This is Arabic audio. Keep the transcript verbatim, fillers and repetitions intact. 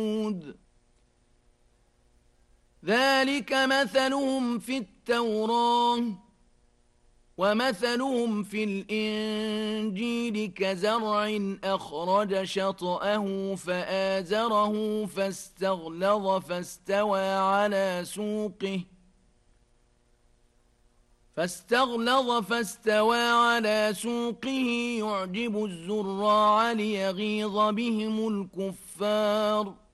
ذلك مثلهم في التوراة ومثلهم في الإنجيل كزرع أخرج شطأه فآزره فاستغلظ فاستوى على سوقه فاستغلظ فاستوى على سوقه يعجب الزراع ليغيظ بهم الكفار